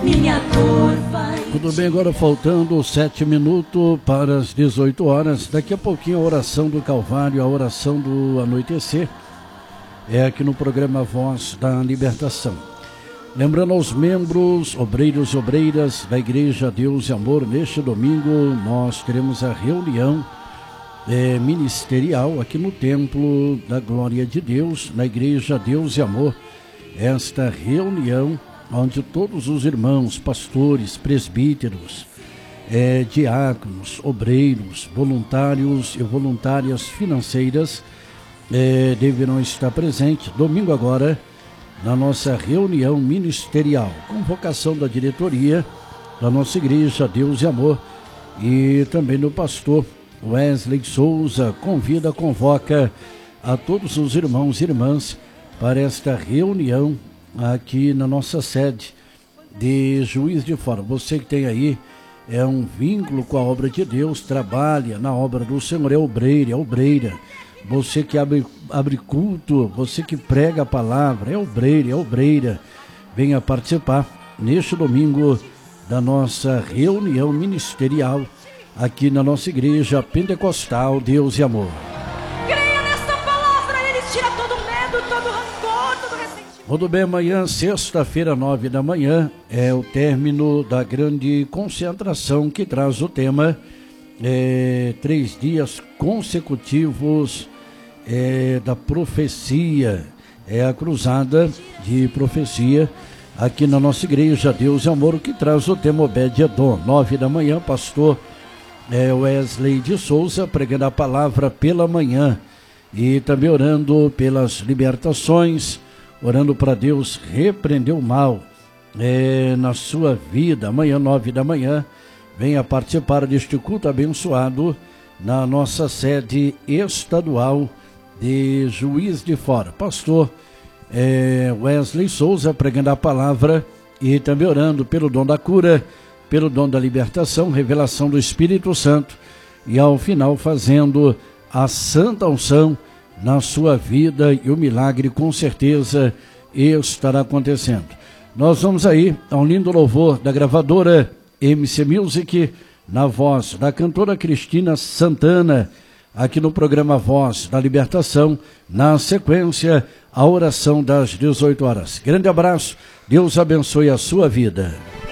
minha dor vai. Tudo bem, agora faltando 7 minutos para as 18 horas. Daqui a pouquinho a oração do Calvário, a oração do anoitecer, é aqui no programa Voz da Libertação. Lembrando aos membros, obreiros e obreiras da Igreja Deus e Amor, neste domingo nós teremos a reunião ministerial aqui no Templo da Glória de Deus, na Igreja Deus e Amor. Esta reunião onde todos os irmãos, pastores, presbíteros, diáconos, obreiros, voluntários e voluntárias financeiras deverão estar presentes domingo agora na nossa reunião ministerial, convocação da diretoria da nossa Igreja Deus e Amor, e também do pastor Wesley Souza convoca a todos os irmãos e irmãs para esta reunião aqui na nossa sede de Juiz de Fora. Você que tem aí um vínculo com a obra de Deus, trabalha na obra do Senhor, é obreiro, é obreira. Você que abre culto, você que prega a palavra, é obreiro, é obreira. Venha participar neste domingo da nossa reunião ministerial aqui na nossa Igreja Pentecostal Deus e Amor. Creia nesta palavra, ele tira todo medo, todo rancor, todo ressentimento. Muito bem, amanhã, sexta-feira, 9 da manhã, é o término da grande concentração que traz o tema 3 dias consecutivos da profecia. É a cruzada de profecia aqui na nossa Igreja Deus e Amor, que traz o tema Obed-Edom. 9 da manhã, pastor Wesley de Souza pregando a palavra pela manhã e também orando pelas libertações, orando para Deus repreender o mal na sua vida. Amanhã, 9 da manhã, venha participar deste culto abençoado na nossa sede estadual de Juiz de Fora. Pastor Wesley Souza pregando a palavra e também orando pelo dom da cura, pelo dom da libertação, revelação do Espírito Santo, e ao final fazendo a santa unção na sua vida, e o milagre com certeza estará acontecendo. Nós vamos aí a um lindo louvor da gravadora MC Music, na voz da cantora Cristina Santana, aqui no programa Voz da Libertação. Na sequência, a oração das 18 horas. Grande abraço, Deus abençoe a sua vida.